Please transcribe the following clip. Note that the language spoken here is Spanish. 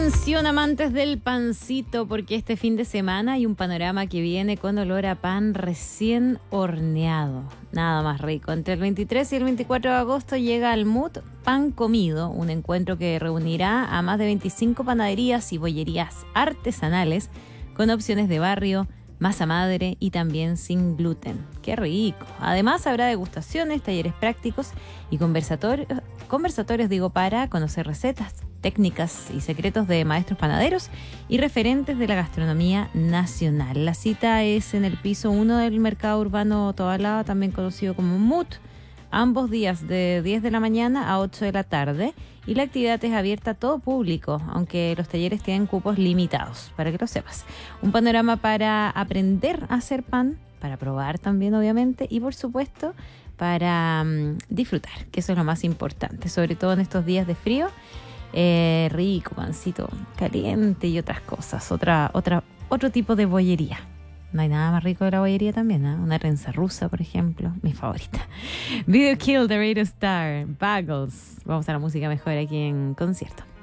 Atención amantes del pancito, porque este fin de semana hay un panorama que viene con olor a pan recién horneado. Nada más rico. Entre el 23 y el 24 de agosto llega al MUT Pan Comido, un encuentro que reunirá a más de 25 panaderías y bollerías artesanales con opciones de barrio, masa madre y también sin gluten. ¡Qué rico! Además habrá degustaciones, talleres prácticos y conversatorios para conocer recetas, técnicas y secretos de maestros panaderos y referentes de la gastronomía nacional. La cita es en el piso 1 del Mercado Urbano Tobalaba, también conocido como MUT, ambos días de 10 de la mañana a 8 de la tarde, y la actividad es abierta a todo público, aunque los talleres tienen cupos limitados, para que lo sepas. Un panorama para aprender a hacer pan, para probar también obviamente, y por supuesto para disfrutar, que eso es lo más importante, sobre todo en estos días de frío. Rico, pancito caliente y otras cosas, otro tipo de bollería. No hay nada más rico de la bollería también, ¿eh? Una renza rusa, por ejemplo, mi favorita. Video Kill de Radio Star, Bagels. Vamos a la música mejor aquí en concierto.